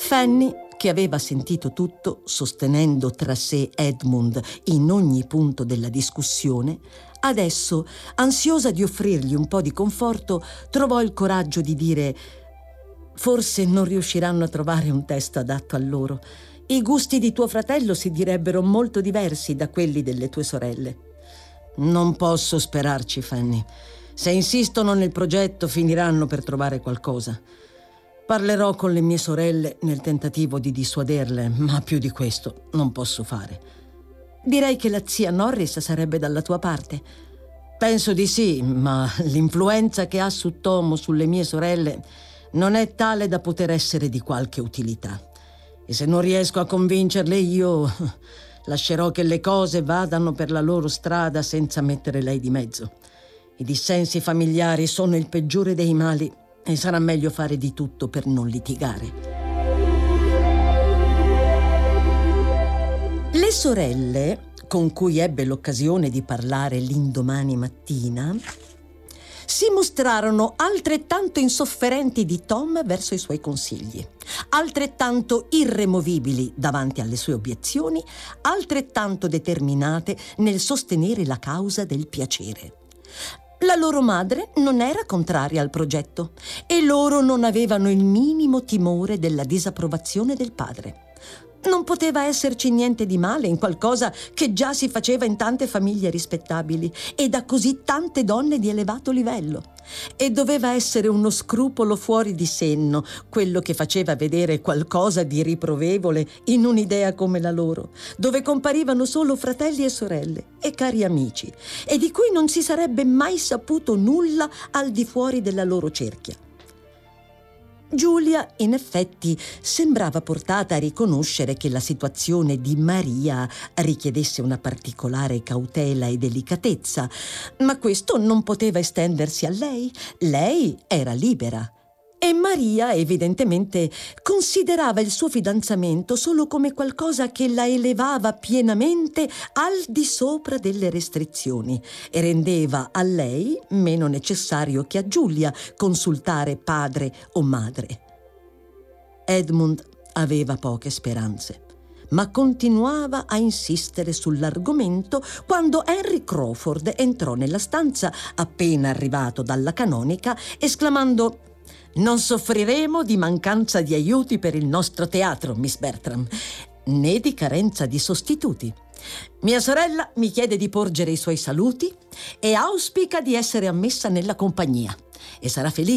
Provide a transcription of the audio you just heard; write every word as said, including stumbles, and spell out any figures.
Fanny, che aveva sentito tutto, sostenendo tra sé Edmund in ogni punto della discussione, adesso, ansiosa di offrirgli un po' di conforto, trovò il coraggio di dire: «Forse non riusciranno a trovare un testo adatto a loro. I gusti di tuo fratello si direbbero molto diversi da quelli delle tue sorelle». «Non posso sperarci, Fanny. Se insistono nel progetto, finiranno per trovare qualcosa. Parlerò con le mie sorelle nel tentativo di dissuaderle, ma più di questo non posso fare». «Direi che la zia Norris sarebbe dalla tua parte». «Penso di sì, ma l'influenza che ha su Tom o sulle mie sorelle non è tale da poter essere di qualche utilità. E se non riesco a convincerle io, lascerò che le cose vadano per la loro strada senza mettere lei di mezzo. I dissensi familiari sono il peggiore dei mali e sarà meglio fare di tutto per non litigare». Le sorelle, con cui ebbe l'occasione di parlare l'indomani mattina, si mostrarono altrettanto insofferenti di Tom verso i suoi consigli, altrettanto irremovibili davanti alle sue obiezioni, altrettanto determinate nel sostenere la causa del piacere. La loro madre non era contraria al progetto e loro non avevano il minimo timore della disapprovazione del padre. Non poteva esserci niente di male in qualcosa che già si faceva in tante famiglie rispettabili e da così tante donne di elevato livello. E doveva essere uno scrupolo fuori di senno quello che faceva vedere qualcosa di riprovevole in un'idea come la loro, dove comparivano solo fratelli e sorelle e cari amici, e di cui non si sarebbe mai saputo nulla al di fuori della loro cerchia. Giulia, in effetti, sembrava portata a riconoscere che la situazione di Maria richiedesse una particolare cautela e delicatezza, ma questo non poteva estendersi a lei. Lei era libera. E Maria, evidentemente, considerava il suo fidanzamento solo come qualcosa che la elevava pienamente al di sopra delle restrizioni e rendeva a lei meno necessario che a Giulia consultare padre o madre. Edmund aveva poche speranze, ma continuava a insistere sull'argomento quando Henry Crawford entrò nella stanza appena arrivato dalla canonica, esclamando: «Non soffriremo di mancanza di aiuti per il nostro teatro, Miss Bertram, né di carenza di sostituti. Mia sorella mi chiede di porgere i suoi saluti e auspica di essere ammessa nella compagnia e sarà felice